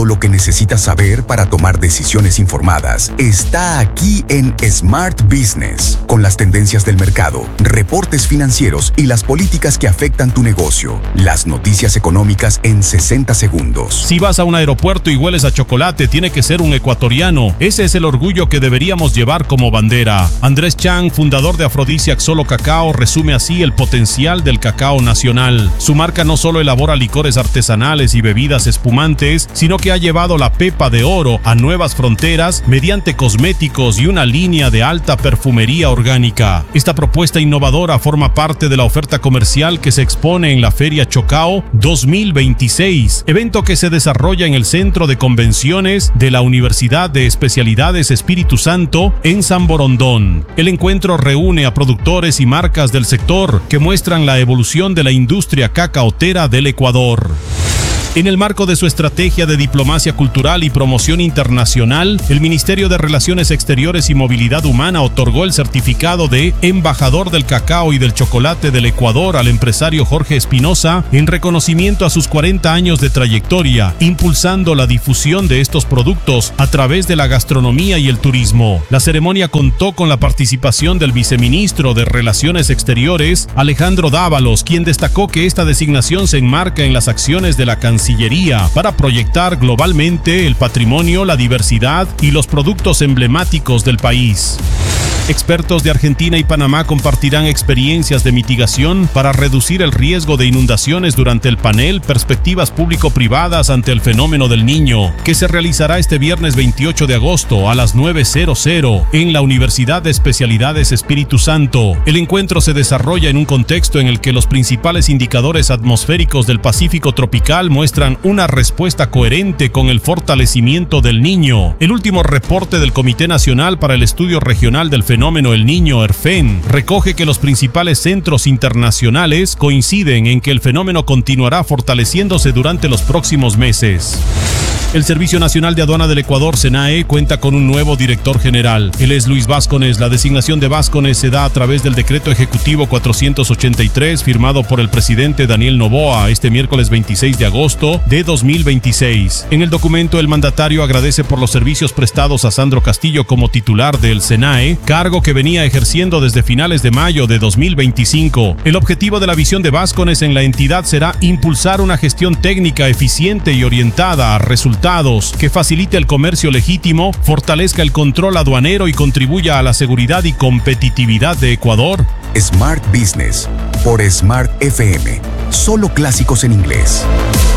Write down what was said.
Todo lo que necesitas saber para tomar decisiones informadas está aquí en Smart Business, con las tendencias del mercado, reportes financieros y las políticas que afectan tu negocio. Las noticias económicas en 60 segundos. Si vas a un aeropuerto y hueles a chocolate, tiene que ser un ecuatoriano. Ese es el orgullo que deberíamos llevar como bandera. Andrés Chang, fundador de Aphrodisiac Solo Cacao, resume así el potencial del cacao nacional. Su marca no solo elabora licores artesanales y bebidas espumantes, sino que ha llevado la pepa de oro a nuevas fronteras mediante cosméticos y una línea de alta perfumería orgánica. Esta propuesta innovadora forma parte de la oferta comercial que se expone en la Feria Chocao 2026, evento que se desarrolla en el Centro de Convenciones de la Universidad de Especialidades Espíritu Santo en San Borondón. El encuentro reúne a productores y marcas del sector que muestran la evolución de la industria cacaotera del Ecuador. En el marco de su estrategia de diplomacia cultural y promoción internacional, el Ministerio de Relaciones Exteriores y Movilidad Humana otorgó el certificado de Embajador del Cacao y del Chocolate del Ecuador al empresario Jorge Espinosa en reconocimiento a sus 40 años de trayectoria, impulsando la difusión de estos productos a través de la gastronomía y el turismo. La ceremonia contó con la participación del viceministro de Relaciones Exteriores, Alejandro Dávalos, quien destacó que esta designación se enmarca en las acciones de la Cancillería para proyectar globalmente el patrimonio, la diversidad y los productos emblemáticos del país. Expertos de Argentina y Panamá compartirán experiencias de mitigación para reducir el riesgo de inundaciones durante el panel Perspectivas Público-Privadas ante el fenómeno del Niño, que se realizará este viernes 28 de agosto a las 9:00 en la Universidad de Especialidades Espíritu Santo. El encuentro se desarrolla en un contexto en el que los principales indicadores atmosféricos del Pacífico tropical muestran una respuesta coherente con el fortalecimiento del Niño. El último reporte del Comité Nacional para el Estudio Regional del Fenómeno El Niño, ERFEN, recoge que los principales centros internacionales coinciden en que el fenómeno continuará fortaleciéndose durante los próximos meses. El Servicio Nacional de Aduana del Ecuador, SENAE, cuenta con un nuevo director general. Él es Luis Vázquez. La designación de Vázquez se da a través del Decreto Ejecutivo 483, firmado por el presidente Daniel Noboa este miércoles 26 de agosto de 2026. En el documento, el mandatario agradece por los servicios prestados a Sandro Castillo como titular del SENAE, cargo que venía ejerciendo desde finales de mayo de 2025. El objetivo de la visión de Vázquez en la entidad será impulsar una gestión técnica eficiente y orientada a resultados, que facilite el comercio legítimo, fortalezca el control aduanero y contribuya a la seguridad y competitividad de Ecuador. Smart Business por Smart FM. Solo clásicos en inglés.